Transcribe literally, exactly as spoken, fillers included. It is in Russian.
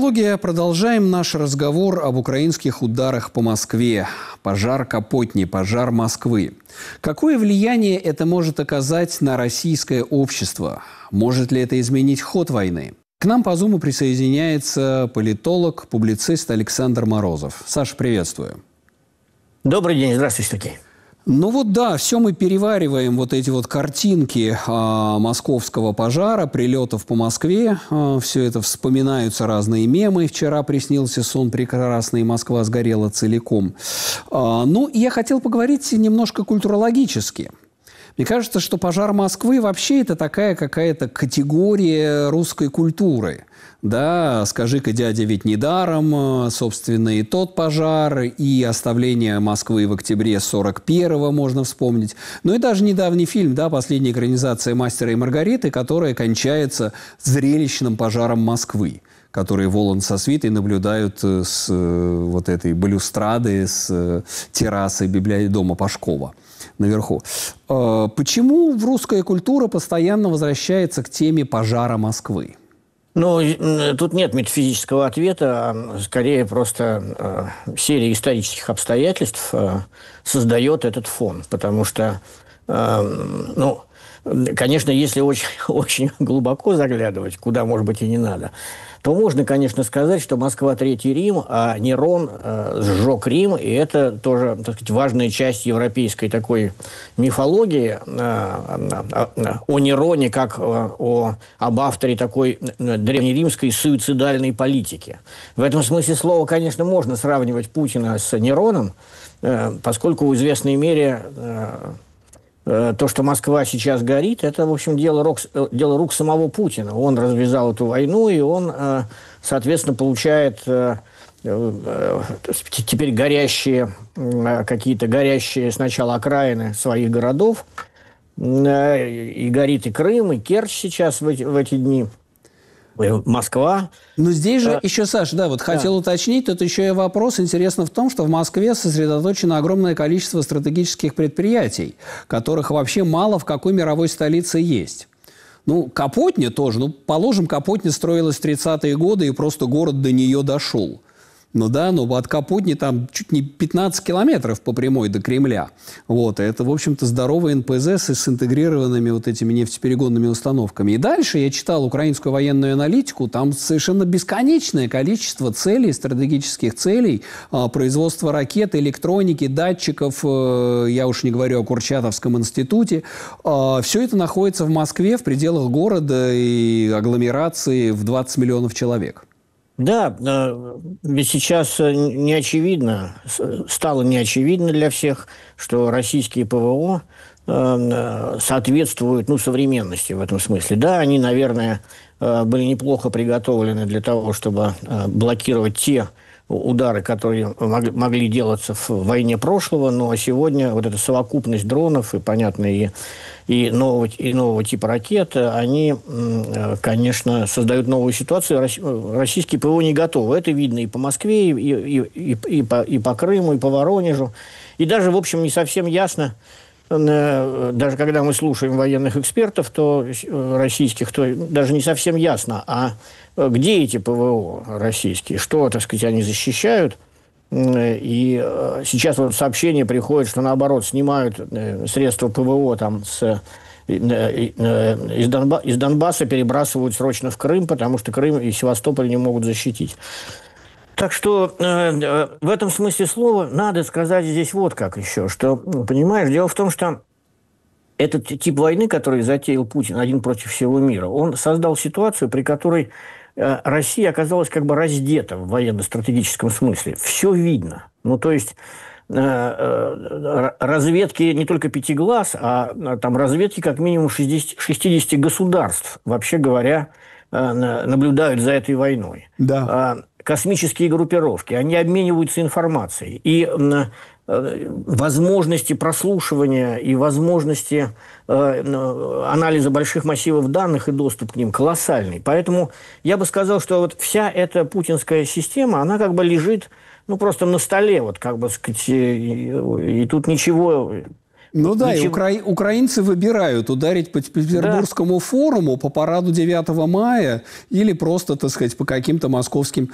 Диалоги. Продолжаем наш разговор об украинских ударах по Москве. Пожар Капотни, пожар Москвы. Какое влияние это может оказать на российское общество? Может ли это изменить ход войны? К нам по Зуму присоединяется политолог, публицист Александр Морозов. Саша, приветствую. Добрый день. Здравствуйте, Сергей. Ну вот да, все мы перевариваем вот эти вот картинки а, московского пожара, прилетов по Москве. А, все это вспоминаются разные мемы. Вчера приснился сон прекрасный, Москва сгорела целиком. А, ну, я хотел поговорить немножко культурологически. Мне кажется, что пожар Москвы вообще это такая какая-то категория русской культуры. Да, скажи-ка, дядя, ведь недаром, собственно, и тот пожар, и оставление Москвы в октябре сорок первого можно вспомнить. Ну и даже недавний фильм, да, последняя экранизация «Мастера и Маргариты», которая кончается зрелищным пожаром Москвы, которые Воланд со свитой наблюдают с вот этой балюстрады, с террасы библиотеки дома Пашкова наверху. Почему русская культура постоянно возвращается к теме пожара Москвы? Ну, тут нет метафизического ответа, а скорее просто э, серия исторических обстоятельств э, создает этот фон. Потому что, э, ну, конечно, если очень, очень глубоко заглядывать, куда, может быть, и не надо, то можно, конечно, сказать, что Москва – Третий Рим, а Нерон э, сжег Рим, и это тоже, так сказать, важная часть европейской такой мифологии э, э, о Нероне, как э, о, об авторе такой древнеримской суицидальной политики. В этом смысле слова, конечно, можно сравнивать Путина с Нероном, э, поскольку в известной мере э, то, что Москва сейчас горит, это, в общем, дело рук, дело рук самого Путина. Он развязал эту войну, и он, соответственно, получает теперь горящие, какие-то горящие сначала окраины своих городов. И горит и Крым, и Керчь сейчас в эти, в эти дни. Москва. Но здесь же а, еще, Саша, да, вот хотел да. уточнить, тут еще и вопрос. Интересно в том, что в Москве сосредоточено огромное количество стратегических предприятий, которых вообще мало в какой мировой столице есть. Ну, Капотня тоже. Ну, положим, Капотня строилась в тридцатые годы, и просто город до нее дошел. Ну да, но от Капотни там чуть не пятнадцать километров по прямой до Кремля. Вот, это, в общем-то, здоровый эн пэ зэ с интегрированными вот этими нефтеперегонными установками. И дальше я читал украинскую военную аналитику, там совершенно бесконечное количество целей, стратегических целей, производства ракет, электроники, датчиков, я уж не говорю о Курчатовском институте. Все это находится в Москве, в пределах города и агломерации в двадцать миллионов человек. Да, ведь сейчас не очевидно, стало не очевидно для всех, что российские пэ вэ о соответствуют, ну, современности в этом смысле. Да, они, наверное, были неплохо приготовлены для того, чтобы блокировать те удары, которые могли делаться в войне прошлого, но сегодня вот эта совокупность дронов и, понятно, и, и, нового, и нового типа ракет, они, конечно, создают новую ситуацию. Российские пэ вэ о не готовы. Это видно и по Москве, и, и, и, и, по, и по Крыму, и по Воронежу. И даже, в общем, не совсем ясно, даже когда мы слушаем военных экспертов, то российских, то даже не совсем ясно, а где эти пэ вэ о российские, что, так сказать, они защищают. И сейчас вот сообщение приходит, что, наоборот, снимают средства пэ вэ о там, с, из, Донба, из Донбасса, перебрасывают срочно в Крым, потому что Крым и Севастополь не могут защитить. Так что э, в этом смысле слова надо сказать здесь вот как еще, что, понимаешь, дело в том, что этот тип войны, который затеял Путин один против всего мира, он создал ситуацию, при которой э, Россия оказалась как бы раздета в военно-стратегическом смысле. Все видно. Ну, то есть э, э, разведки не только пяти глаз, а там разведки как минимум шестидесяти государств, вообще говоря, э, наблюдают за этой войной. Да. Космические группировки, они обмениваются информацией. И э, возможности прослушивания и возможности э, анализа больших массивов данных и доступ к ним колоссальный. Поэтому я бы сказал, что вот вся эта путинская система, она как бы лежит, ну, просто на столе, вот как бы сказать, и, и тут ничего... Ну да, Ничего... и укра... украинцы выбирают ударить по Петербургскому да. форуму, по параду девятого мая или просто, так сказать, по каким-то московским